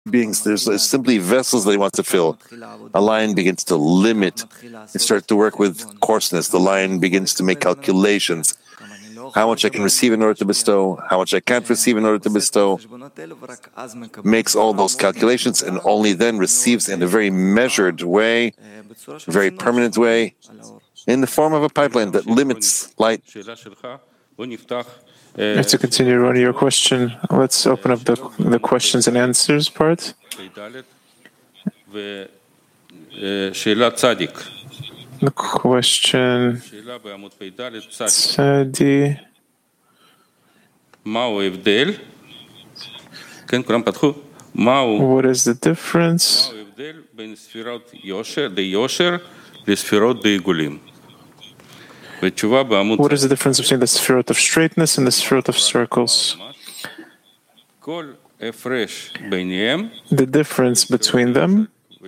beings. There's simply vessels that he wants to fill. A lion begins to limit and start to work with coarseness. The lion begins to make calculations. How much I can receive in order to bestow, how much I can't receive in order to bestow, makes all those calculations and only then receives in a very measured way, very permanent way, in the form of a pipeline that limits light. To continue running your question, let's open up the questions and answers part. The question, Tzadi. What is the difference? What is the difference between the Sefirot of straightness and the Sefirot of circles? The difference between them,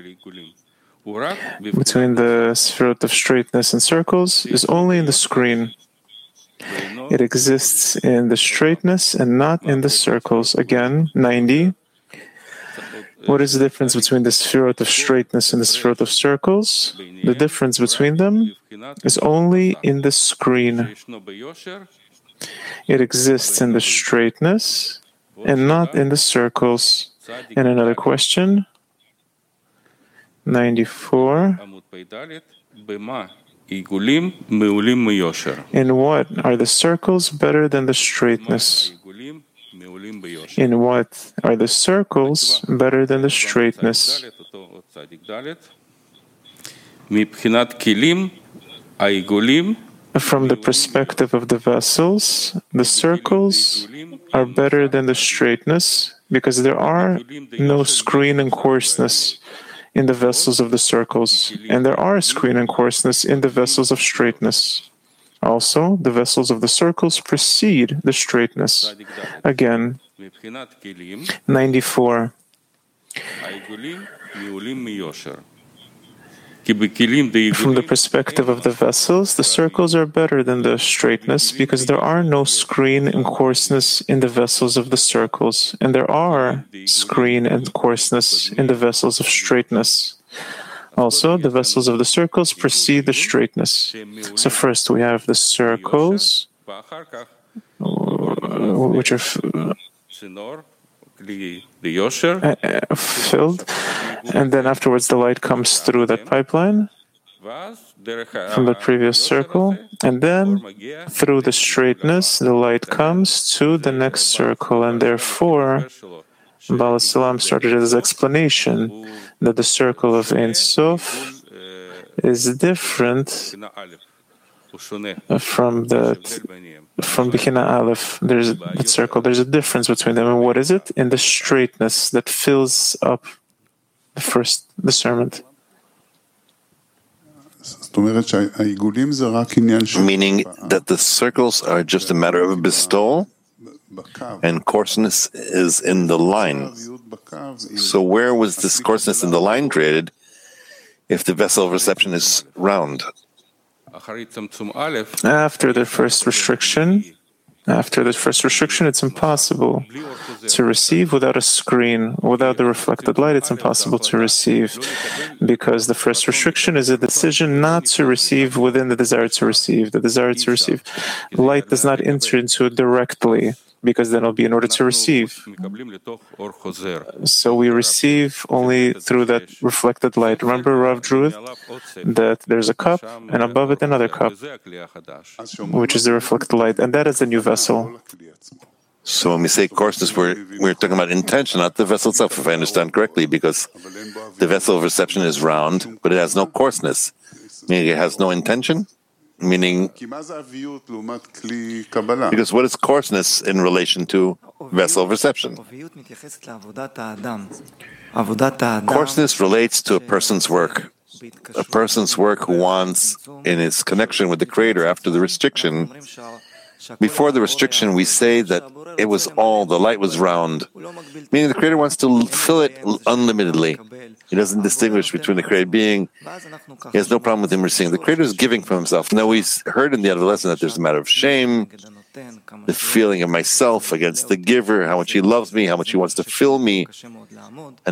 between the Sefirot of straightness and circles, is only in the screen. It exists in the straightness and not in the circles. Again, 90. What is the difference between the Sefirot of straightness and the Sefirot of circles? The difference between them is only in the screen. It exists in the straightness and not in the circles. And another question, 94. In what are the circles better than the straightness? In what are the circles better than the straightness? From the perspective of the vessels, the circles are better than the straightness because there are no screen and coarseness in the vessels of the circles, and there are screen and coarseness in the vessels of straightness. Also, the vessels of the circles precede the straightness. Again, 94. From the perspective of the vessels, the circles are better than the straightness because there are no screen and coarseness in the vessels of the circles, and there are screen and coarseness in the vessels of straightness. Also, the vessels of the circles precede the straightness. So first we have the circles, which are filled, and then afterwards the light comes through that pipeline from the previous circle, and then through the straightness the light comes to the next circle, and therefore Baal Salam started his explanation that the circle of Ein Sof is different from Bechina Aleph. There's that circle. There's a difference between them, and what is it? In the straightness that fills up the first discernment. Meaning that the circles are just a matter of bestowal, and coarseness is in the line. So where was this coarseness in the line created if the vessel of reception is round? After the first restriction, it's impossible to receive without a screen. Without the reflected light, it's impossible to receive, because the first restriction is a decision not to receive within the desire to receive. The desire to receive. Light does not enter into it directly, because then it'll be in order to receive. So we receive only through that reflected light. Remember, Rav drew it, that there's a cup, and above it another cup, which is the reflected light, and that is the new vessel. So when we say coarseness, we're talking about intention, not the vessel itself, if I understand correctly, because the vessel of reception is round, but it has no coarseness, meaning it has no intention. Meaning, because what is coarseness in relation to vessel of reception? Coarseness relates to a person's work. A person's work who wants, in its connection with the Creator after the restriction. Before the restriction, we say that it was all, the light was round, meaning the Creator wants to fill it unlimitedly. He doesn't distinguish between the created being. He has no problem with him receiving. The Creator is giving from himself. Now, we heard in the other lesson that there's a matter of shame, the feeling of myself against the giver, how much he loves me, how much he wants to fill me, and